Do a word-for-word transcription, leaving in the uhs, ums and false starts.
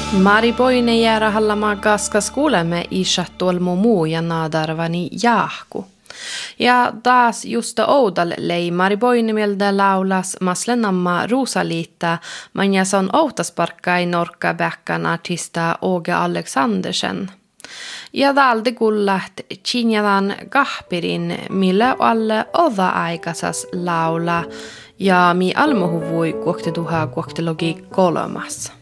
Maripoine jäädä hallamaan kaskas kuulemme isä tuolmu muu ja naadarvani jahku. Ja taas just oudal lei Maripoine mieltä laulas maslenamma Rosaliita, manja son outasparkkai norkka bäckan artista Åge Alexandersen. Ja talde kullat Chinjadan kahpirin, millä alle ova aikasas laula, ja mi almohuvui kuoktetuha kuoktelogi kolmas.